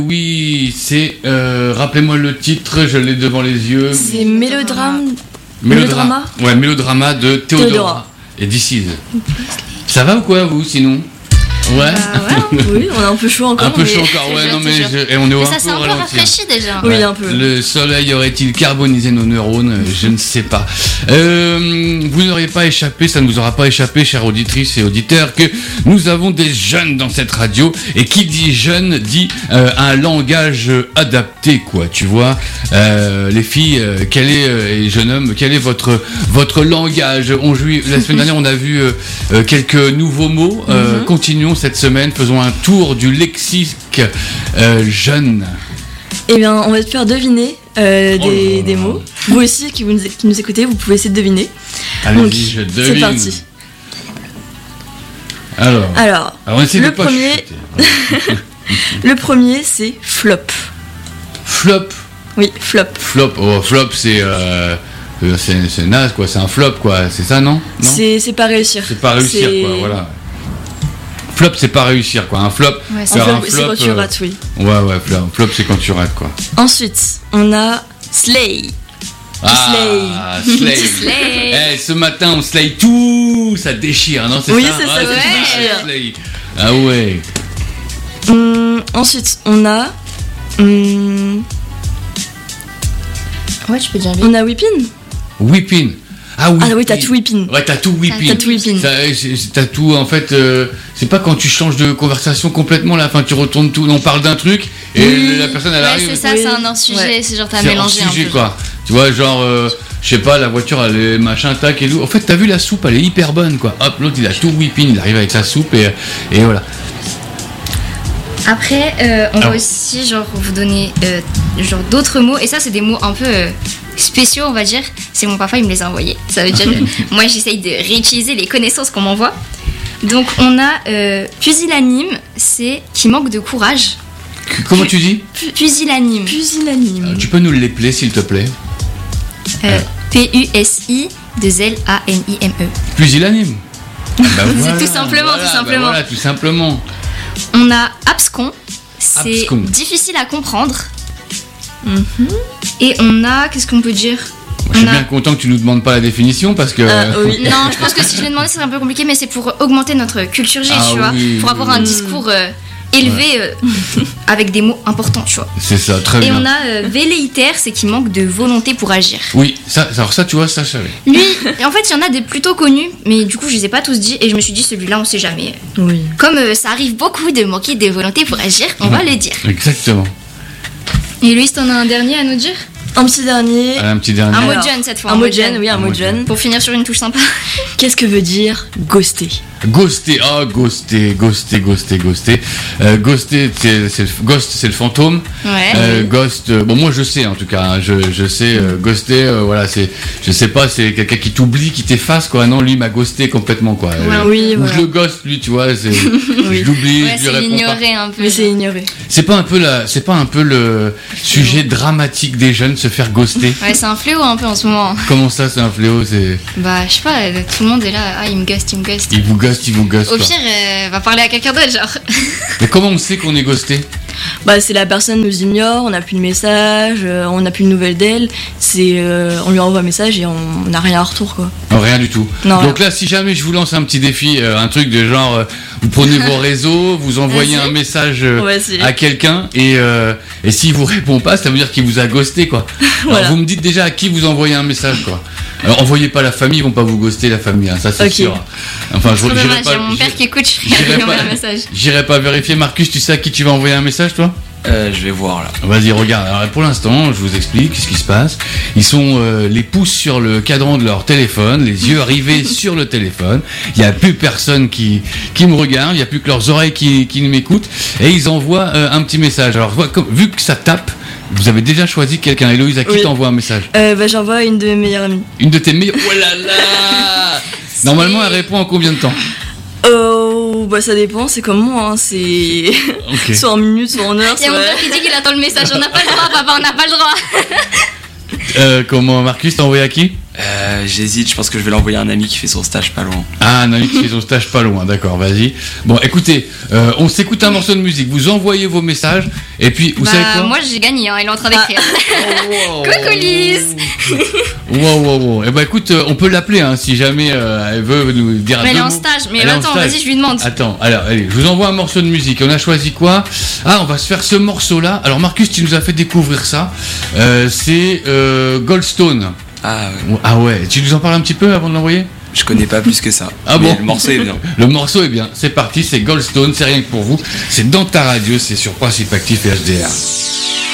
Oui, c'est... rappelez-moi le titre, je l'ai devant les yeux. C'est Mélodrama. Ouais, Mélodrama de Théodora. Et This Is. Ça va ou quoi, vous, sinon? Ouais. Oui, on est un peu chaud encore. Un peu chaud encore, ouais, non mais et on est Mais un ça peu s'est un peu ralenti. rafraîchi déjà. Oui, un peu. Le soleil aurait-il carbonisé nos neurones? Je ne sais pas. Vous n'auriez pas échappé, ça ne vous aura pas échappé, chères auditrices et auditeurs, que nous avons des jeunes dans cette radio. Et qui dit jeune dit un langage adapté, quoi. Tu vois, les filles, quel est, et jeunes hommes, quel est votre langage? La semaine dernière, on a vu quelques nouveaux mots. Continuons cette semaine, faisons un tour du lexique jeune. Eh bien, on va te faire deviner des mots. Vous aussi, qui nous écoutez, vous pouvez essayer de deviner. Allez-y, Donc, je devine. c'est parti. Alors on essaie de pas chuchoter. Le premier, c'est flop. Flop. Oui, flop. Flop. Oh, flop, c'est naze, quoi. C'est un flop, quoi. C'est ça, non? C'est pas réussir. C'est pas réussir, quoi. Voilà. Flop, c'est pas réussir, quoi. Un flop, Ouais, c'est quand tu rates, oui. Ouais, flop, c'est quand tu rates, quoi. Ensuite, on a slay. Slay. Slay. Ce matin, on slay tout, ça déchire, non? C'est oui, ça? c'est ça, ouais. ça déchire. Slay. Ah ouais. Ensuite, on a... Ouais, tu peux dire lui. on a whippin. Whipping. Ah oui. Ah oui, t'as tout whippin. Ouais, t'as tout whipping. T'as tout whipping. T'as tout, en fait, c'est pas quand tu changes de conversation complètement, là, enfin, tu retournes tout, on parle d'un truc, et la personne, elle Ouais, arrive. c'est ça, c'est un hors-sujet, Ouais. c'est genre t'as C'est mélangé hors sujet, un peu. quoi. Tu vois, genre, je sais pas, la voiture, elle est machin, tac et tout. En fait, t'as vu la soupe, elle est hyper bonne, quoi. Hop, l'autre, il a tout whipping, il arrive avec sa soupe, et voilà. Après, on va aussi genre vous donner genre d'autres mots, et ça c'est des mots un peu spéciaux, on va dire. C'est mon papa, il me les a envoyés. Ça veut dire moi j'essaye de réutiliser les connaissances qu'on m'envoie. Donc on a pusillanime, c'est qui manque de courage. Comment tu dis? Pusillanime. Pusillanime. Tu peux nous l'épeler, s'il te plaît? Pusillanime. Pusillanime. Bah, C'est tout simplement, tout simplement. Voilà, tout simplement. On a abscon, c'est Abscon. difficile à comprendre. Et on a, qu'est-ce qu'on peut dire? Je suis bien content que tu nous demandes pas la définition parce que. Oui. Non, je pense que si je le demandais, c'est un peu compliqué, mais c'est pour augmenter notre culture G, tu vois, oui, pour avoir un discours élevé avec des mots importants, tu vois. C'est ça, très Et bien. on a velléitaire, c'est qui manque de volonté pour agir. Oui, alors ça, tu vois, ça, je savais. Lui, en fait, il y en a des plutôt connus, mais du coup, je les ai pas tous dit, et je me suis dit, celui-là, on sait jamais. Oui. Comme ça arrive beaucoup de manquer de volonté pour agir, on va le dire. Exactement. Et Louise, t'en as un dernier à nous dire? Un petit dernier. Allez, un petit dernier. Un mot Alors, jeune cette fois. Un mot jeune, oui, un mot jeune. Pour finir sur une touche sympa. Qu'est-ce que veut dire ghoster? Ghoster, ghoster. Ghoster, ghost, c'est le fantôme. Ouais. Ghost, bon, moi je sais en tout cas, hein, je sais, ghoster, voilà, je sais pas, c'est quelqu'un qui t'oublie, qui t'efface, quoi. Non, lui il m'a ghosté complètement, quoi. Oui, Ou voilà. je le ghost, lui, tu vois, je l'oublie, Ouais, je lui c'est réponds pas. ignoré un peu. Mais c'est ignoré. C'est pas un peu le sujet dramatique des jeunes, se faire ghoster? Ouais, c'est un fléau un peu en ce moment. Comment ça, c'est un fléau? Bah, je sais pas, tout le monde est là. Ah, il me ghost. Ils vous ghost. Au Quoi. pire, va parler à quelqu'un d'autre, genre. Mais comment on sait qu'on est ghosté? Bah, c'est la personne nous ignore, on n'a plus de message, on n'a plus de nouvelles d'elle. On lui envoie un message et on n'a rien en retour, quoi. Non, rien du tout. Non, Donc là, si jamais je vous lance un petit défi, un truc de genre, vous prenez vos réseaux, vous envoyez un message On va essayer. à quelqu'un et s'il vous répond pas, ça veut dire qu'il vous a ghosté, quoi. Alors Voilà. vous me dites déjà à qui vous envoyez un message, quoi. Alors envoyez pas la famille, ils vont pas vous ghoster, la famille, hein, ça c'est Ok. sûr. Enfin, Trop j'irai dommage, pas. il y a mon père qui écoute, je j'irai vais lui pas- envoyer un message. J'irai pas vérifier. Marcus, tu sais à qui tu vas envoyer un message, toi? Je vais voir là. Vas-y, regarde. Alors, pour l'instant, je vous explique ce qui se passe. Ils sont les pouces sur le cadran de leur téléphone, les yeux rivés sur le téléphone. Il n'y a plus personne qui me regarde, il n'y a plus que leurs oreilles qui m'écoutent. Et ils envoient un petit message. Alors, vu que ça tape, vous avez déjà choisi quelqu'un. Héloïse, à qui Oui. t'envoies un message? Bah, j'envoie une de mes meilleures amies. Une de tes meilleures. Oh là là. Normalement, elle répond en combien de temps? Oh, bah ça dépend, c'est comme moi, hein, c'est Ok. soit en minutes, soit en heures, Il y a mon soit... père qui dit qu'il attend le message. On n'a pas le droit, papa, on n'a pas le droit. Comment, Marcus, t'as envoyé à qui? J'hésite, je pense que je vais l'envoyer à un ami qui fait son stage pas loin. Ah, un ami qui fait son stage pas loin, d'accord, vas-y. Bon, écoutez, on s'écoute un morceau de musique, vous envoyez vos messages, et puis, vous savez quoi? Moi j'ai gagné, hein, il est en train d'écrire. Wow. Coucou Lise. Wow. Eh ben écoute, on peut l'appeler, hein, si jamais elle veut nous dire Mais elle est deux en mots. stage, mais Elle est en attends, stage. vas-y, je lui demande. Attends, alors, allez, je vous envoie un morceau de musique. On a choisi quoi? Ah, on va se faire ce morceau-là. Alors, Marcus, tu nous as fait découvrir ça. C'est Goldstone. Ah ouais. Ah ouais, tu nous en parles un petit peu avant de l'envoyer? Je connais pas plus que ça. Ah mais bon? le morceau est bien. Le morceau est bien, c'est parti, c'est Goldstone, c'est rien que pour vous. C'est dans ta radio, c'est sur Principe Actif et HDR.